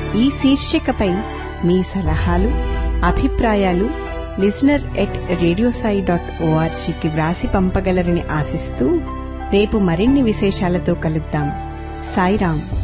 ఈ శీర్షికపై మీ సలహాలు, అభిప్రాయాలు listener@radiosai.orgకి వ్రాసి పంపగలరని ఆశిస్తూ రేపు మరిన్ని విశేషాలతో కలుద్దాం. సాయిరాం.